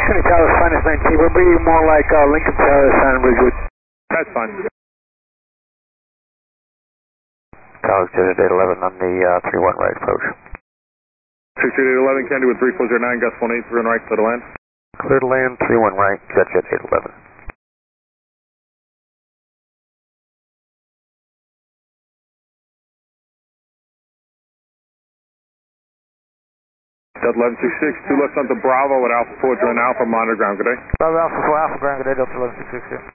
Sunny Tower, fine as 19. We'll be more like Lincoln Tower, San Ridgewood. That's fine. Tower Exit 811 on the 31 right approach. 6811, Candy with 3409, gust 18, through and right, clear to land. Clear to land, 31 right, jet 811. Delta 1166, 2 left onto Bravo at Alpha 4, join Alpha, monitor ground, good day. Bravo Alpha 4, Alpha Ground, good day, Delta 1166 here.